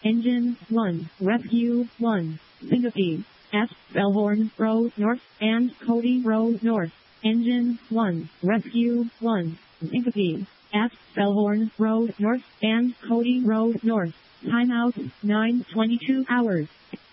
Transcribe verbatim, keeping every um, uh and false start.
Engine one, Rescue one, Syncope, at Bellhorn Road North and Cody Road North. Engine one, Rescue one, Syncope, at Bellhorn Road North and Cody Road North. Timeout, nine twenty-two hours.